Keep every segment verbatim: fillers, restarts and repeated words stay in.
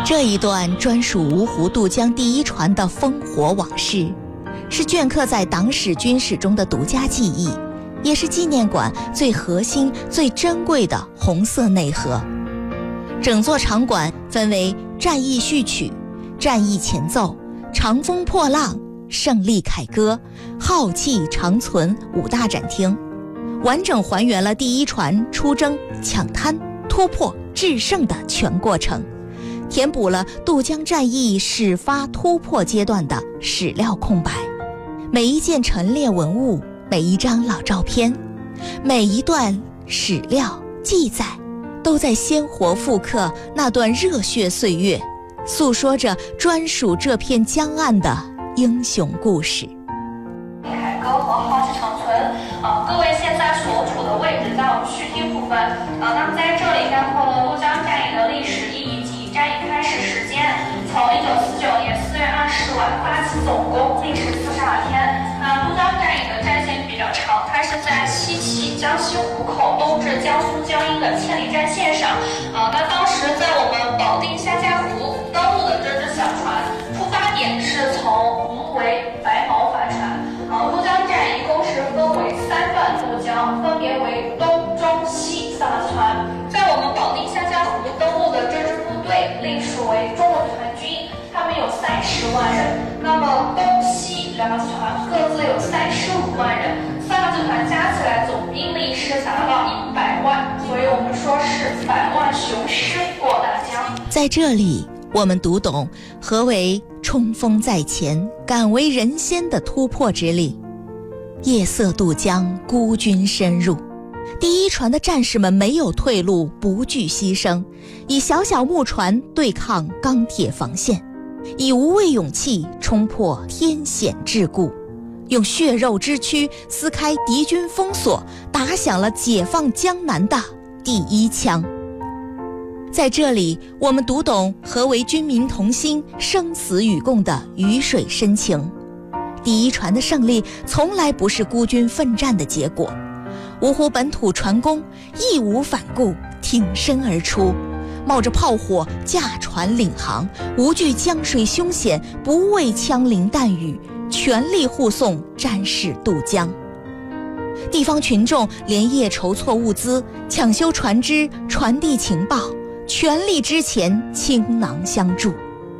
这一段专属芜湖渡江第一船的烽火往事，是镌刻在党史军史中的独家记忆，也是纪念馆最核心最珍贵的红色内核。整座场馆分为战役序曲、战役前奏、长风破浪、胜利凯歌、浩气长存五大展厅，完整还原了第一船出征、抢滩、突破、制胜的全过程，填补了渡江战役始发突破阶段的史料空白。每一件陈列文物，每一张老照片，每一段史料记载，都在鲜活复刻那段热血岁月，诉说着专属这片江岸的英雄故事。 凯歌和浩气长存，呃，各位现在所处的位置在我们序听部分。呃，那么在这里概括了渡江战役的历史意义及战役开始时间，从一九四九年四月二十晚发起总攻，历时四十二天。那渡江战役的战线比较长，它是在西起江西湖口，东至江苏江阴的千里战线上。呃，那当时在我们保定夏家湖登陆的这只小船，出发点是从无为白毛帆船。呃，渡江战役共是分为三段渡江，分别为东、中、西三个船。在我们保定夏家湖登陆的这支部队，隶属为中路团军，他们有三十万人。那么东西两个船各自有三十五万人，三个集团加起来总兵力是达到一百万，所以我们说是百万雄师过大江。 在这里，我们读懂何为冲锋在前、敢为人先的突破之力。夜色渡江，孤军深入，第一船的战士们没有退路，不惧牺牲，以小小木船对抗钢铁防线，以无畏勇气冲破天险桎梏，用血肉之躯撕开敌军封锁，打响了解放江南的第一枪。在这里，我们读懂何为军民同心、生死与共的鱼水深情。第一船的胜利从来不是孤军奋战的结果，芜湖本土船工义无反顾，挺身而出，冒着炮火驾船领航，无惧江水凶险，不畏枪林弹雨，全力护送战士渡江。地方群众连夜筹措物资，抢修船只，传递情报，全力之前，倾囊相助。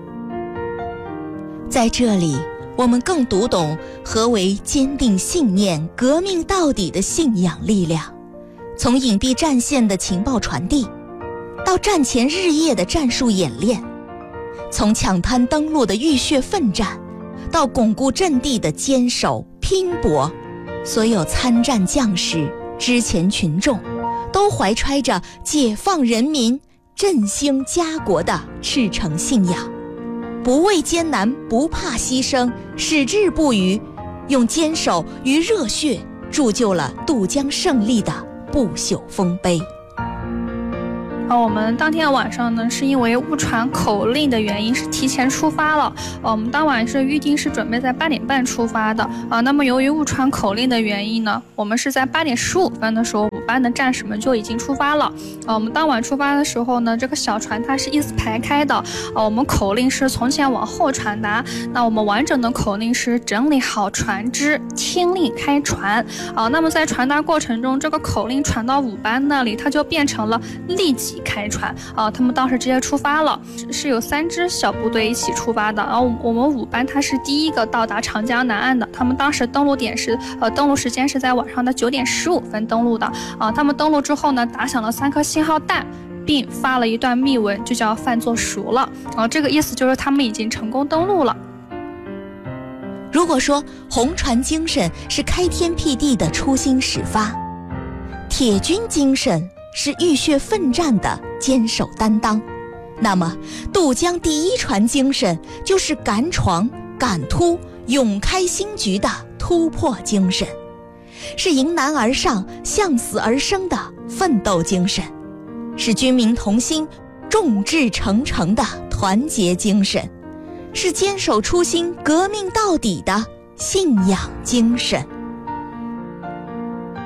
在这里，我们更读懂何为坚定信念、革命到底的信仰力量。从隐蔽战线的情报传递，到战前日夜的战术演练，从抢滩登陆的浴血奋战，到巩固阵地的坚守拼搏，所有参战将士、之前群众都怀揣着解放人民、振兴家国的赤诚信仰，不畏艰难，不怕牺牲，矢志不渝，用坚守与热血铸就了渡江胜利的不朽丰碑。 呃，我们当天晚上呢，是因为误传口令的原因，是提前出发了。呃，我们当晚是预定是准备在八点半出发的。啊、呃，那么由于误传口令的原因呢，我们是在八点十五分的时候，五班的战士们就已经出发了。呃，我们当晚出发的时候呢，这个小船它是一字排开的。呃，我们口令是从前往后传达。那我们完整的口令是整理好船只，听令开船。啊、呃，那么在传达过程中，这个口令传到五班那里，它就变成了立即开船啊、呃！他们当时直接出发了，是有三支小部队一起出发的。然后我们五班它是第一个到达长江南岸的，他们当时登陆点是呃登陆时间是在晚上的九点十五分登陆的啊、呃。他们登陆之后呢，打响了三颗信号弹，并发了一段密文，就叫饭做熟了啊、呃。这个意思就是他们已经成功登陆了。 如果说红船精神是开天辟地的初心始发，铁军精神是浴血奋战的坚守担当，那么渡江第一船精神就是敢闯敢突勇开新局的突破精神，是迎难而上向死而生的奋斗精神，是军民同心众志成城的团结精神，是坚守初心革命到底的信仰精神。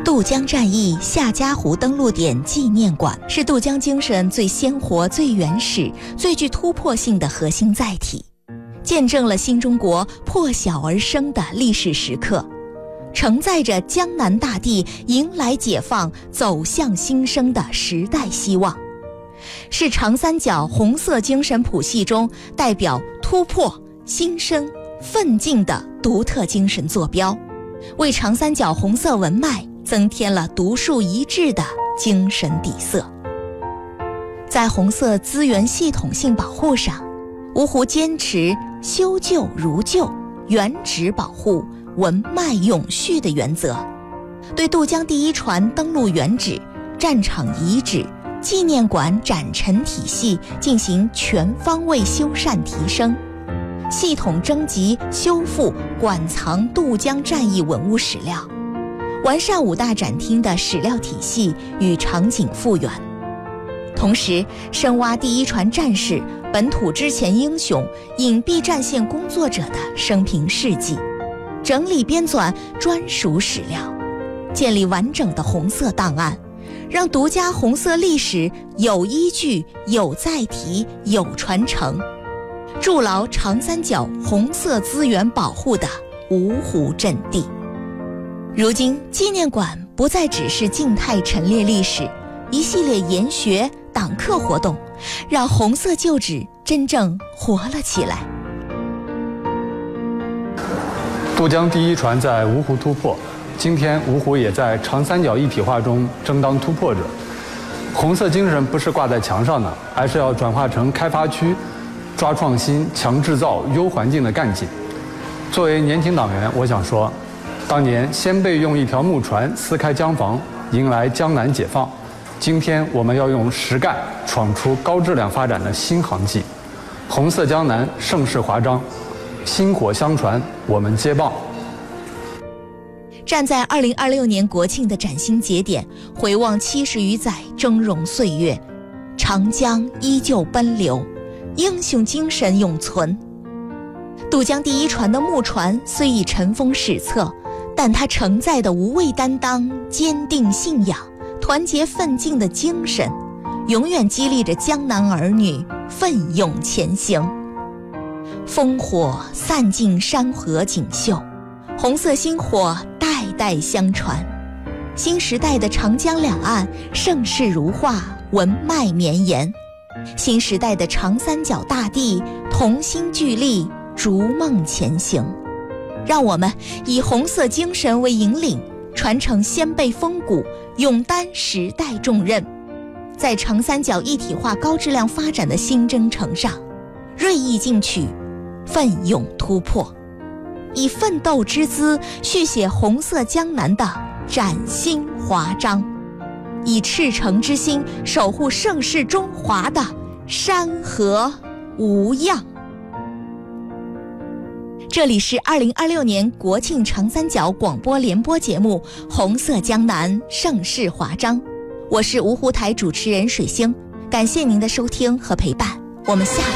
渡江战役夏家湖登陆点纪念馆是渡江精神最鲜活、最原始、最具突破性的核心载体，见证了新中国破晓而生的历史时刻，承载着江南大地迎来解放、走向新生的时代希望，是长三角红色精神谱系中代表突破、新生、奋进的独特精神坐标，为长三角红色文脉增添了独树一帜的精神底色。在红色资源系统性保护上，芜湖坚持修旧如旧、原址保护、文脉永续的原则，对渡江第一船登陆原址、战场遗址、纪念馆展陈体系进行全方位修缮提升，系统征集、修复、馆藏渡江战役文物史料，完善五大展厅的史料体系与场景复原，同时深挖第一船战士、本土之前英雄、隐蔽战线工作者的生平事迹，整理编纂专属史料，建立完整的红色档案，让独家红色历史有依据、有载体、有传承，筑牢长三角红色资源保护的芜湖阵地。如今纪念馆不再只是静态陈列历史，一系列研学党课活动让红色旧址真正活了起来。 渡江第一船在芜湖突破，今天芜湖也在长三角一体化中争当突破者。红色精神不是挂在墙上的，而是要转化成开发区抓创新、强制造、优环境的干劲。作为年轻党员，我想说，当年先辈用一条木船撕开江防，迎来江南解放。今天我们要用实干闯出高质量发展的新航迹。红色江南盛世华章，薪火相传，我们接棒。 站在二零二六年国庆的崭新节点，回望七十余载峥嵘岁月，长江依旧奔流，英雄精神永存。渡江第一船的木船虽已尘封史册，但它承载的无畏担当、坚定信仰、团结奋进的精神，永远激励着江南儿女奋勇前行。烽火散尽山河锦绣，红色星火代代相传。新时代的长江两岸盛世如画，文脉绵延。新时代的长三角大地同心聚力，逐梦前行。让我们以红色精神为引领，传承先辈风骨，勇担时代重任，在长三角一体化高质量发展的新征程上锐意进取，奋勇突破，以奋斗之姿续写红色江南的崭新华章，以赤诚之心守护盛世中华的山河无恙。这里是二零二六年国庆长三角广播联播节目《红色江南盛世华章》，我是芜湖台主持人水星，感谢您的收听和陪伴，我们下